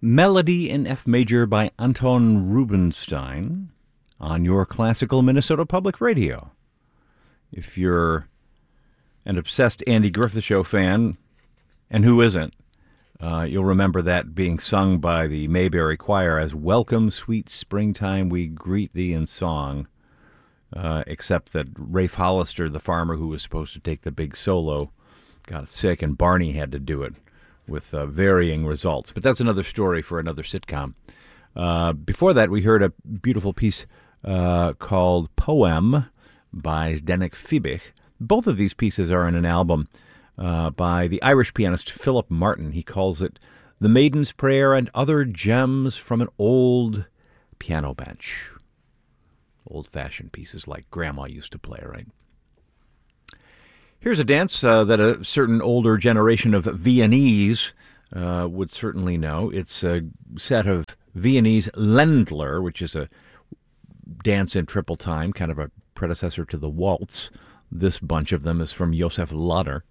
Melody in F major by Anton Rubinstein on your classical Minnesota Public Radio. If you're an obsessed Andy Griffith Show fan, and who isn't, you'll remember that being sung by the Mayberry Choir as "Welcome, Sweet Springtime, We Greet Thee" in song, except that Rafe Hollister, the farmer who was supposed to take the big solo, got sick, and Barney had to do it with varying results. But that's another story for another sitcom. Before that, we heard a beautiful piece called Poem by Zdenek Fibich. Both of these pieces are in an album by the Irish pianist Philip Martin. He calls it The Maiden's Prayer and Other Gems from an Old Piano Bench. Old-fashioned pieces like Grandma used to play, right? Here's a dance that a certain older generation of Viennese would certainly know. It's a set of Viennese Ländler, which is a dance in triple time, kind of a predecessor to the waltz. This bunch of them is from Josef Lodder.